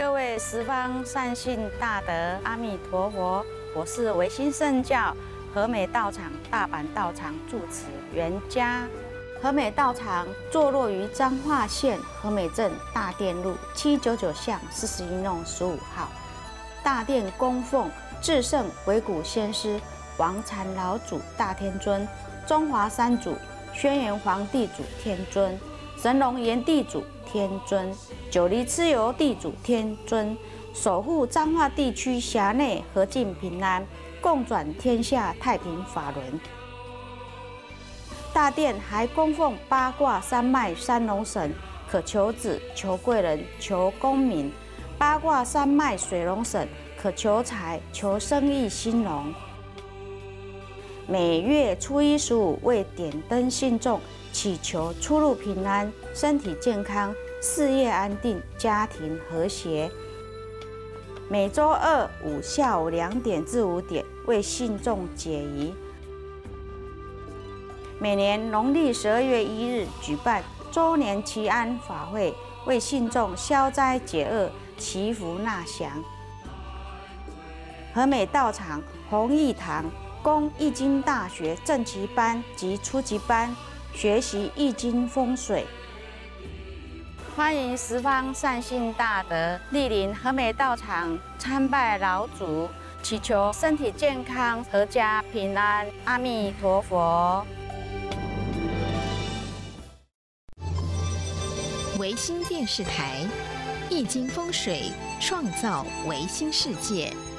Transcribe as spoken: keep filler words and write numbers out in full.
各位十方善信大德，阿弥陀佛！我是维新圣教和美道场大阪道场住持袁家。和美道场坐落于彰化县和美镇大殿路七九九巷四十一弄十五号。大殿供奉至圣维古先师、王禅老祖大天尊、中华三祖、轩辕皇帝主天尊、神龙炎帝主天尊、九黎蚩尤地主天尊，守护彰化地区辖内和尽平安，共转天下太平法轮。大殿还供奉八卦三脉三龙神，可求子、求贵人、求功名；八卦三脉水龙神，可求财、求生意兴隆。每月初一、十五为点灯信众，祈求出入平安、身体健康、事业安定、家庭和谐。每周二五下午两点至五点为信众解疑。每年农历十二月一日举办周年祈安法会，为信众消灾解厄、祈福纳祥。和美道场弘义堂供易经大学正期班及初级班学习易经风水。欢迎十方善信大德莅临和美道场参拜老祖，祈求身体健康、阖家平安。阿弥陀佛。 维新电视台，易经风水，创造维新世界。